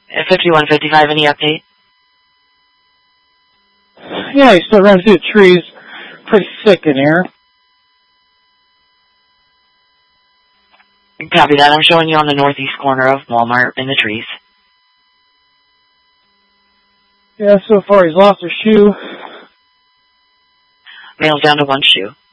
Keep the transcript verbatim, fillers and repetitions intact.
fifty-one fifty-five, any update? Yeah, he's still running through the trees. Pretty thick in here. Copy that. I'm showing you on the northeast corner of Walmart in the trees. Yeah, so far he's lost a shoe. Male's down to one shoe.